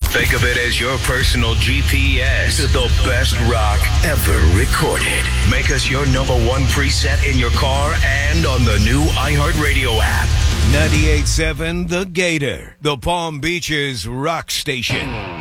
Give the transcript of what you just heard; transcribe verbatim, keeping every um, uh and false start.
Think of it as your personal G P S to the best rock ever recorded. Make us your number one preset in your car and on the new iHeartRadio app. ninety-eight point seven The Gator, the Palm Beaches rock station.